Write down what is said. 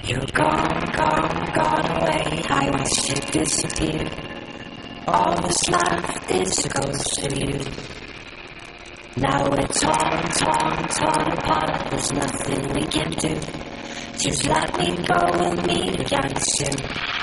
You're gone, gone, gone away. I watched you disappear. All that's left is a ghost of you. Now we're torn, torn, torn apart. There's nothing we can do. Just let me go and meet again soon.